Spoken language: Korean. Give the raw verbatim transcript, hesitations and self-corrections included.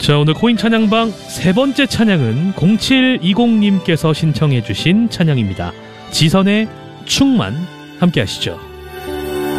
자, 오늘 코인 찬양방 세 번째 찬양은 공칠이공님께서 신청해 주신 찬양입니다. 지선의 충만 함께 하시죠.